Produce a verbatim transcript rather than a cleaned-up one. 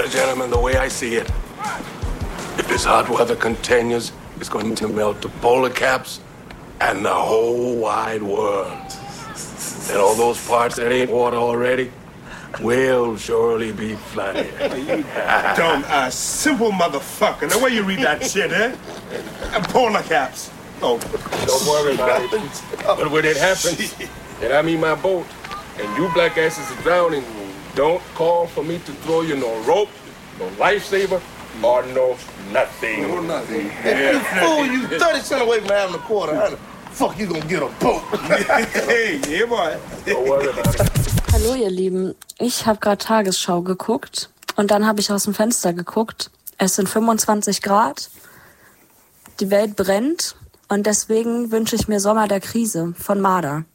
and gentlemen, the way I see it, if this hot weather continues, it's going to melt the polar caps and the whole wide world. And all those parts that ain't water already will surely be flooded. You dumb, uh, simple motherfucker. The way you read that shit, eh? And polar caps. Oh, don't worry about it. But when it happens, and I'm in my boat, and you black asses are drowning, don't call for me to throw you no rope, no lifesaver, or no nothing. No nothing. Hey, you fool, you thirty cents away from having a quarter. How the fuck you gonna get a boat? Hey, yeah, boy. Don't worry about it. Hallo ihr Lieben, ich habe gerade Tagesschau geguckt und dann habe ich aus dem Fenster geguckt. Es sind fünfundzwanzig Grad, die Welt brennt und deswegen wünsche ich mir Sommer der Krise von Marder.